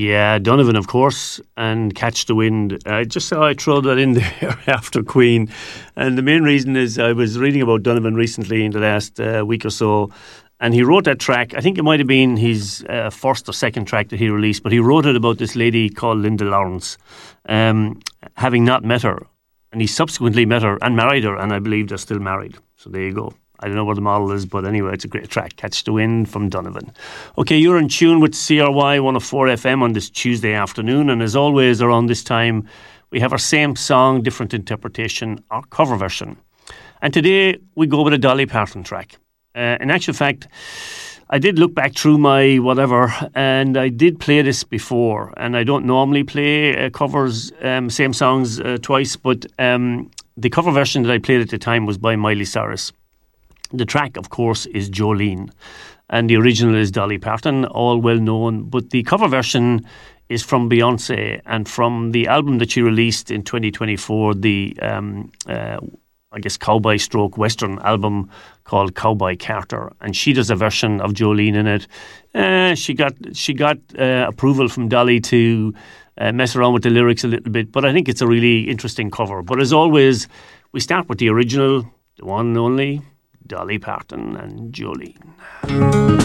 Yeah, Donovan, of course, and Catch the Wind. I just thought I'd throw that in there after Queen. And the main reason is I was reading about Donovan recently in the last week or so, and he wrote that track. I think it might have been his first or second track that he released, but he wrote it about this lady called Linda Lawrence, having not met her. And he subsequently met her and married her, and I believe they're still married. So there you go. I don't know what the model is, but anyway, it's a great track. Catch the Wind from Donovan. Okay, you're in tune with CRY 104 FM on this Tuesday afternoon, and as always, around this time, we have our same song, different interpretation, our cover version. And today, we go with a Dolly Parton track. In actual fact, I did look back through my whatever, and I did play this before, and I don't normally play covers, same songs twice, but the cover version that I played at the time was by Miley Cyrus. The track, of course, is Jolene, and the original is Dolly Parton, all well known, but the cover version is from Beyonce, and from the album that she released in 2024, the, I guess, cowboy stroke western album called Cowboy Carter, and she does a version of Jolene in it. She got approval from Dolly to mess around with the lyrics a little bit, but I think it's a really interesting cover. But as always, we start with the original, the one and only, Dolly Parton and Jolene.